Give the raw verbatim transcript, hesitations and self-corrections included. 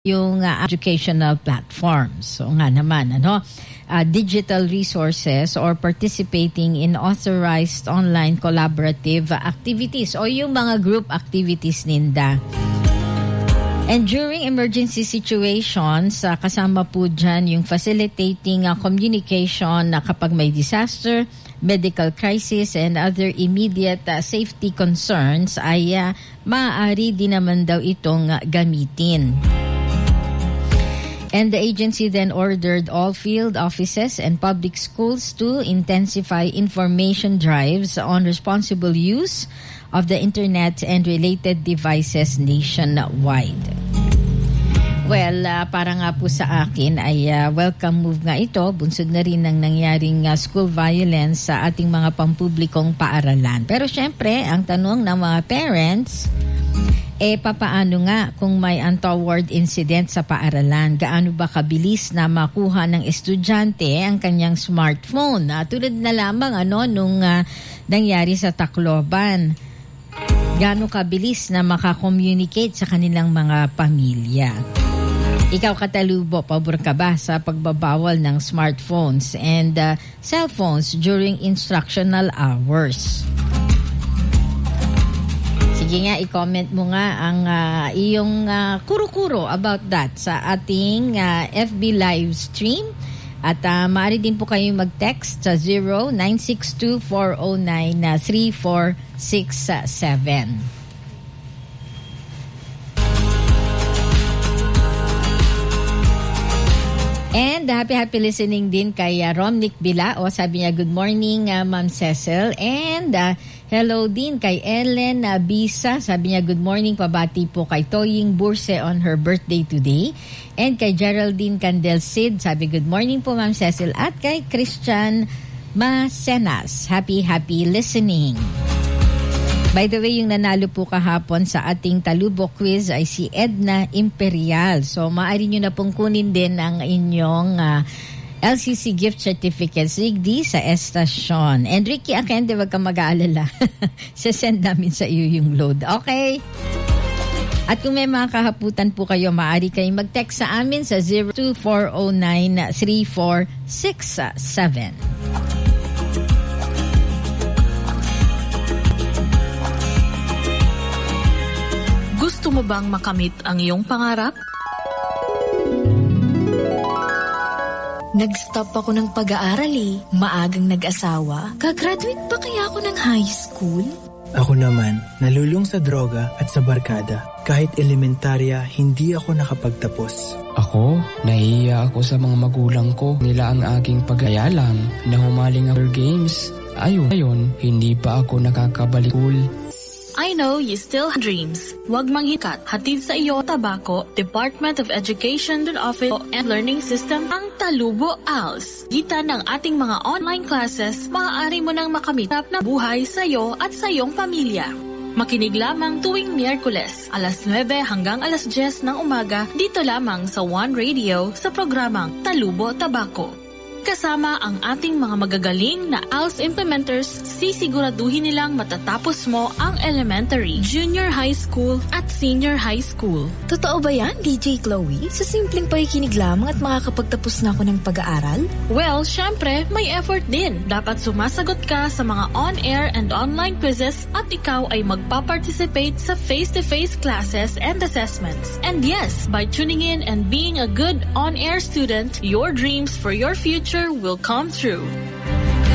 yung uh, educational platforms. So nga naman, ano, uh, digital resources or participating in authorized online collaborative activities o yung mga group activities ninda. And during emergency situations, uh, kasama po dyan yung facilitating uh, communication na uh, kapag may disaster, medical crisis, and other immediate uh, safety concerns ay uh, maaari din naman daw itong uh, gamitin. And the agency then ordered all field offices and public schools to intensify information drives on responsible use of the internet and related devices nationwide. Well, uh, para nga po sa akin ay uh, welcome move nga ito. Bunsod na rin ng nangyaring uh, school violence sa ating mga pampublikong paaralan. Pero syempre, ang tanong ng mga parents, eh papaano nga kung may untoward incident sa paaralan? Gaano ba kabilis na makuha ng estudyante ang kanyang smartphone? Uh, tulad na lamang ano nung uh, nangyari sa Tacloban. Gaano kabilis na makakommunicate sa kanilang mga pamilya? Ikaw, Katalubo, pabor ka ba sa pagbabawal ng smartphones and uh, cellphones during instructional hours? Sige nga, i-comment mo nga ang uh, iyong uh, kuro-kuro about that sa ating uh, F B live stream. At uh, maaari din po kayong mag-text sa zero nine six two four zero nine three four six seven. And happy-happy listening din kay uh, Romnick Bila. O sabi niya, good morning, uh, Ma'am Cecil. And uh, hello din kay Ellen uh, Bisa. Sabi niya, good morning, pabati po kay Toying Burse on her birthday today. And kay Geraldine Candelcid, sabi good morning po, Ma'am Cecil. At kay Christian Macenas, happy-happy listening. By the way, yung nanalo po kahapon sa ating Talubo quiz ay si Edna Imperial. So, maaari nyo na pong kunin din ang inyong uh, L C C gift certificate sigdi sa estasyon. And Ricky Akende, wag kang mag-aalala. Sasend namin sa iyo yung load. Okay? At kung may mga kahaputan po kayo, maaari kayong mag-text sa amin sa zero two four zero nine three four six seven. Gusto mo bang makamit ang iyong pangarap? Nag-stop ako ng pag-aaral eh. Maagang nag-asawa. Kagraduate pa kaya ako ng high school? Ako naman, nalulung sa droga at sa barkada. Kahit elementarya, hindi ako nakapagtapos. Ako, nahihiya ako sa mga magulang ko. Nila ang aking pag-ayalam na humaling ang games. Ayun, ayun, hindi pa ako nakakabalik school. I know you still have dreams. Huwag manghikat. Hatid sa iyo Tabako, Department of Education Office and Learning System ang Talubo A L S. Gita ng ating mga online classes, maaari mo nang makamit na buhay sa iyo at sa iyong pamilya. Makinig lamang tuwing Miyerkules, alas nuwebe hanggang alas diyes ng umaga, dito lamang sa One Radio sa programang Talubo Tabako. Kasama ang ating mga magagaling na A L S implementers, sisiguraduhin nilang matatapos mo ang elementary, junior high school at senior high school. Totoo ba yan, D J Chloe? Sa simpleng pakikinig lamang at makakapagtapos na ako ng pag-aaral? Well, syempre, may effort din. Dapat sumasagot ka sa mga on-air and online quizzes at ikaw ay magpa-participate sa face-to-face classes and assessments. And yes, by tuning in and being a good on-air student, your dreams for your future will come true.